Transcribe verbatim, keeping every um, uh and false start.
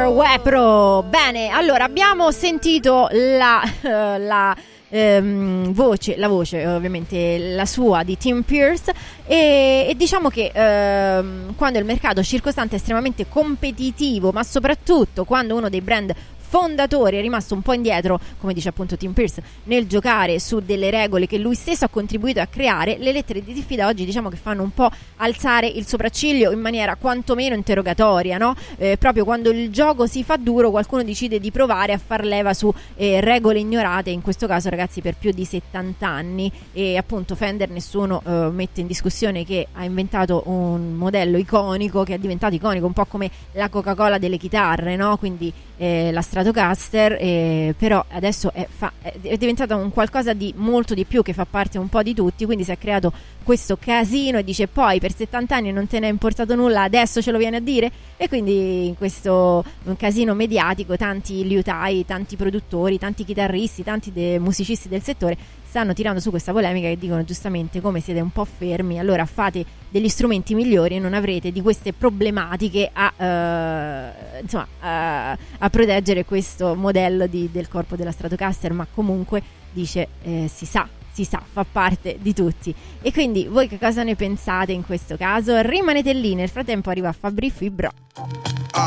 Wepro. Bene, allora abbiamo sentito la, uh, la ehm, voce, la voce ovviamente la sua di Tim Pierce e, e diciamo che ehm, quando il mercato circostante è estremamente competitivo, ma soprattutto quando uno dei brand fondatori è rimasto un po' indietro, come dice appunto Tim Pierce, nel giocare su delle regole che lui stesso ha contribuito a creare, le lettere di diffida oggi diciamo che fanno un po' alzare il sopracciglio in maniera quantomeno interrogatoria, no? Eh, proprio quando il gioco si fa duro qualcuno decide di provare a far leva su eh, regole ignorate, in questo caso ragazzi per più di settanta anni, e appunto Fender nessuno eh, mette in discussione che ha inventato un modello iconico che è diventato iconico un po' come la Coca-Cola delle chitarre, no? Quindi eh, la Stratocaster, eh, però adesso è, fa, è diventata un qualcosa di molto di più che fa parte un po' di tutti, quindi si è creato questo casino e dice poi per settanta anni non te ne è importato nulla, adesso ce lo viene a dire, e quindi in questo un casino mediatico tanti liutai, tanti produttori, tanti chitarristi, tanti de- musicisti del settore stanno tirando su questa polemica che dicono giustamente come siete un po' fermi, allora fate degli strumenti migliori e non avrete di queste problematiche a, uh, insomma, a, a proteggere questo modello di, del corpo della Stratocaster, ma comunque dice eh, si sa, si sa, fa parte di tutti. E quindi voi che cosa ne pensate in questo caso? Rimanete lì, nel frattempo arriva Fabri Fibra.